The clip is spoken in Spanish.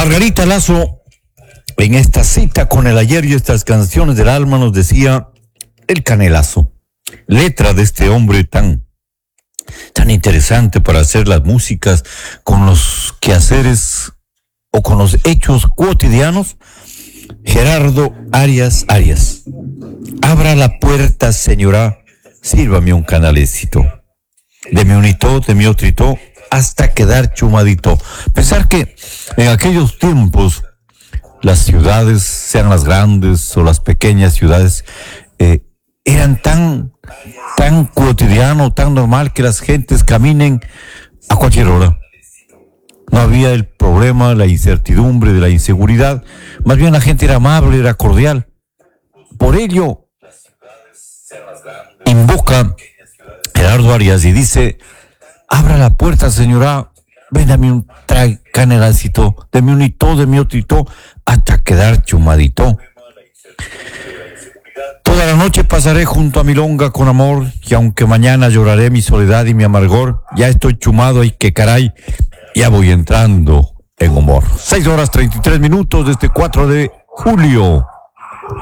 Margarita Lazo, en esta cita con el ayer y estas canciones del alma, nos decía el canelazo, letra de este hombre tan interesante para hacer las músicas con los quehaceres o con los hechos cotidianos. Gerardo Arias. Abra la puerta, señora, sírvame un canalecito. Deme un hito, deme otro hito, hasta quedar chumadito. Pensar que en aquellos tiempos las ciudades, sean las grandes o las pequeñas ciudades, eran tan cotidiano, tan normal que las gentes caminen a cualquier hora. No había el problema, la incertidumbre de la inseguridad. Más bien la gente era amable, era cordial. Por ello, invoca Gerardo Arias y dice: abra la puerta, señora, véndame un canelacito, deme un hito, deme otro hito, hasta quedar chumadito. Toda la noche pasaré junto a milonga con amor, y aunque mañana lloraré mi soledad y mi amargor, ya estoy chumado y que caray, ya voy entrando en humor. 6:33 de este 4 de julio.